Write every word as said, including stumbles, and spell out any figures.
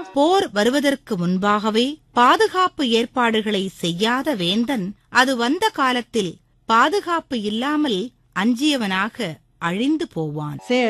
போர் வருவதற்கு முன்பாகவே பாதுகாப்பு ஏற்பாடுகளை செய்யாத வேந்தன் அது வந்த காலத்தில் பாதுகாப்பு இல்லாமல் அஞ்சியவனாக அழிந்து போவான்.